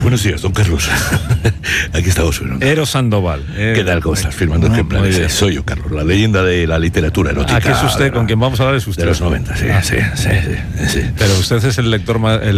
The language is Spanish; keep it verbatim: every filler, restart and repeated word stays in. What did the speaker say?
Buenos días, don Carlos. Aquí estamos. ¿No? Eros Sandoval. Eh, ¿Qué tal? ¿Cómo estás? Firmando no, ejemplares. Soy yo, Carlos, la leyenda de la literatura erótica. Aquí es usted, con quien vamos a hablar es usted. De los noventa, sí, ah, sí, sí, sí, sí. Pero usted es el lector más... El